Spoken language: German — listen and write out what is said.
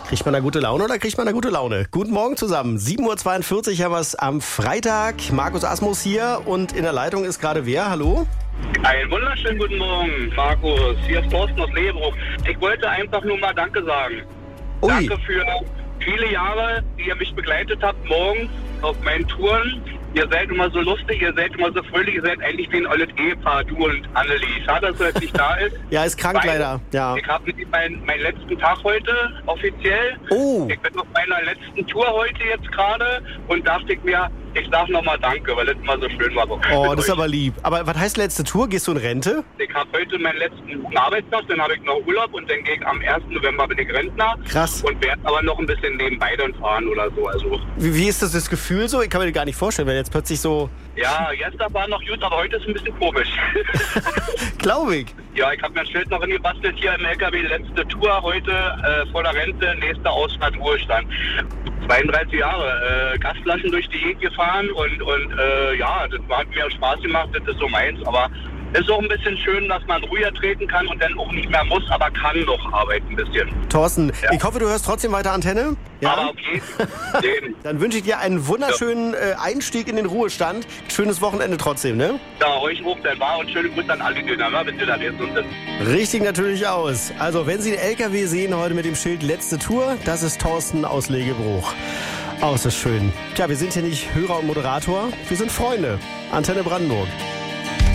Kriegt man da gute Laune oder kriegt man da gute Laune? Guten Morgen zusammen. 7.42 Uhr haben wir es am Freitag. Markus Asmus hier und in der Leitung ist gerade wer? Hallo? Einen wunderschönen guten Morgen, Markus. Hier ist Thorsten aus Leebruch. Ich wollte einfach nur mal Danke sagen. Ui. Danke für viele Jahre, die ihr mich begleitet habt morgens auf meinen Touren. Ihr seid immer so lustig, ihr seid immer so fröhlich, ihr seid eigentlich wie ein olles Ehepaar, du und Annelie. Schade, dass du jetzt nicht da ist. Ja, ist krank leider. Ja. Ich habe meinen letzten Tag heute offiziell. Oh. Ich bin auf meiner letzten Tour heute jetzt gerade und dachte ich mir, ich sag nochmal Danke, weil es immer so schön war. Oh, das ist aber lieb. Aber was heißt letzte Tour? Gehst du in Rente? Ich habe heute meinen letzten Arbeitstag, dann habe ich noch Urlaub und dann gehe ich am 1. November bin ich Rentner. Krass. Und werde aber noch ein bisschen nebenbei dann fahren oder so. Also Wie ist das Gefühl so? Ich kann mir das gar nicht vorstellen, wenn jetzt plötzlich so... ja, gestern war noch gut, aber heute ist ein bisschen komisch. Glaube ich. Ja, ich habe mir ein Schild noch hingebastelt hier im LKW. Letzte Tour heute vor der Rente, nächster Ausfahrt Ruhestand. 32 Jahre, Gasflaschen durch die Gegend gefahren und ja, das hat mir Spaß gemacht, das ist so meins, aber es ist auch ein bisschen schön, dass man ruhiger treten kann und dann auch nicht mehr muss, aber kann noch arbeiten ein bisschen. Thorsten, Ja. Ich hoffe, du hörst trotzdem weiter Antenne. Ja? Aber auf jeden. Dann wünsche ich dir einen wunderschönen Einstieg in den Ruhestand. Schönes Wochenende trotzdem, ne? Da euch hoch, dann war und schöne Grüße an alle Döner, bitte da jetzt und Richtig natürlich aus. Also, wenn Sie den LKW sehen heute mit dem Schild Letzte Tour, das ist Thorsten aus Legebruch. Oh, ist das schön. Tja, wir sind hier nicht Hörer und Moderator, wir sind Freunde. Antenne Brandenburg.